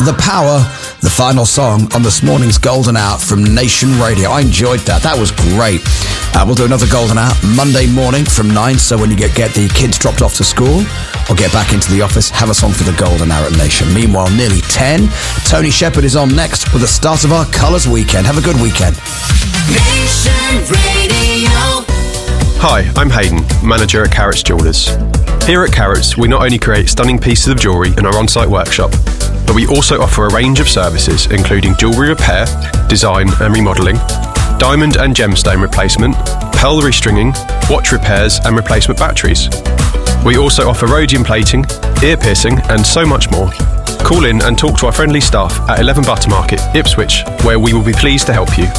The Power, the final song on this morning's Golden Hour from Nation Radio. I enjoyed that. That was great. We'll do another Golden Hour Monday morning from 9, so when you get the kids dropped off to school or get back into the office, have a song for the Golden Hour at Nation. Meanwhile, nearly 10, Tony Shepard is on next with the start of our Colours Weekend. Have a good weekend. Nation Radio. Hi, I'm Hayden, manager at Carrots Jewellers. Here at Carrots, we not only create stunning pieces of jewellery in our on-site workshop, but we also offer a range of services including jewellery repair, design and remodelling, diamond and gemstone replacement, pearl restringing, watch repairs and replacement batteries. We also offer rhodium plating, ear piercing and so much more. Call in and talk to our friendly staff at 11 Buttermarket, Ipswich, where we will be pleased to help you.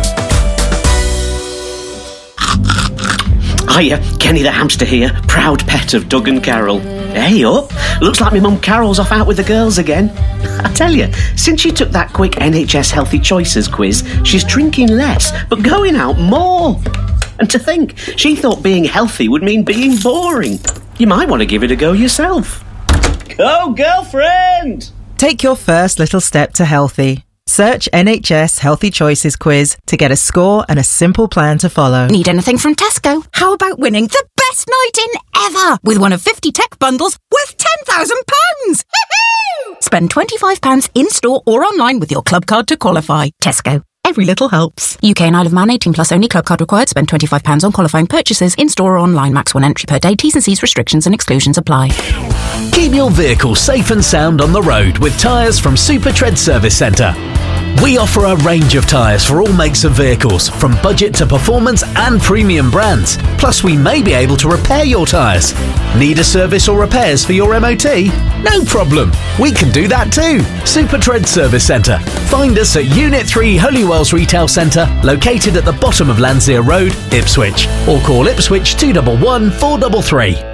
Hiya, Kenny the hamster here, proud pet of Doug and Carol. Hey up, looks like my mum Carol's off out with the girls again. I tell you, since she took that quick NHS Healthy Choices quiz, she's drinking less, but going out more. And to think, she thought being healthy would mean being boring. You might want to give it a go yourself. Go, girlfriend! Take your first little step to healthy. Search NHS Healthy Choices quiz to get a score and a simple plan to follow. Need anything from Tesco? How about winning the best night in ever with one of 50 tech bundles worth £10,000? Spend £25 in-store or online with your club card to qualify. Tesco. Every little helps. UK and Isle of Man 18 plus only. Club card required. Spend £25 on qualifying purchases in-store or online. Max 1 entry per day. T's and C's restrictions and exclusions apply. Keep your vehicle safe and sound on the road with tyres from Super Tread Service Centre. We offer a range of tyres for all makes of vehicles, from budget to performance and premium brands. Plus, we may be able to repair your tyres. Need a service or repairs for your MOT? No problem. We can do that too. Super Tread Service Centre. Find us at Unit 3 Holywells Retail Centre, located at the bottom of Landseer Road, Ipswich. Or call Ipswich 211 433.